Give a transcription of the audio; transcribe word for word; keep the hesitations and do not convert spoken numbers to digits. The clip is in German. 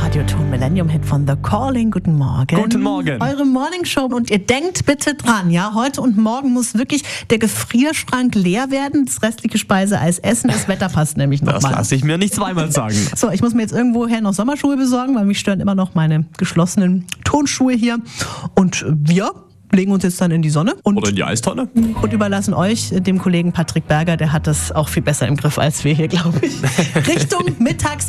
Radioton Millennium Hit von The Calling. Guten Morgen. Guten Morgen. Eure Morning Show. Und ihr denkt bitte dran, ja, heute und morgen muss wirklich der Gefrierschrank leer werden. Das restliche Speiseeis essen. Das Wetter passt nämlich noch Das mal. lasse ich mir nicht zweimal sagen. So, ich muss mir jetzt irgendwoher noch Sommerschuhe besorgen, weil mich stören immer noch meine geschlossenen Tonschuhe hier. Und wir legen uns jetzt dann in die Sonne und, Oder in die Eistonne. und überlassen euch dem Kollegen Patrick Berger. Der hat das auch viel besser im Griff als wir hier, glaube ich. Richtung Mittags